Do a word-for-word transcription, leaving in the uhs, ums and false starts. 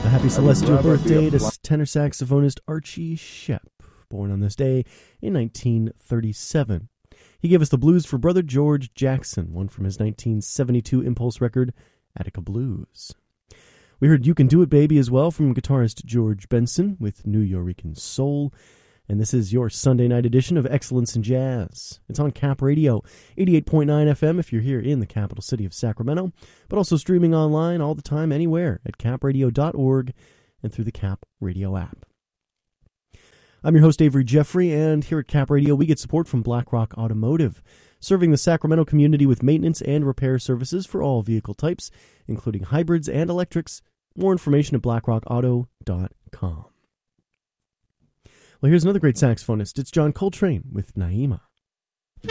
Happy celestial birthday to tenor saxophonist Archie Shepp, born on this day in nineteen thirty-seven. He gave us the blues for Brother George Jackson, one from his nineteen seventy-two Impulse record, Attica Blues. We heard You Can Do It Baby as well from guitarist George Benson with New Yorican Soul. And this is your Sunday night edition of Excellence in Jazz. It's on Cap Radio, eighty-eight point nine F M if you're here in the capital city of Sacramento, but also streaming online all the time, anywhere at cap radio dot org and through the Cap Radio app. I'm your host, Avery Jeffrey, and here at Cap Radio, we get support from BlackRock Automotive, serving the Sacramento community with maintenance and repair services for all vehicle types, including hybrids and electrics. More information at black rock auto dot com. Well, here's another great saxophonist. It's John Coltrane with Naima.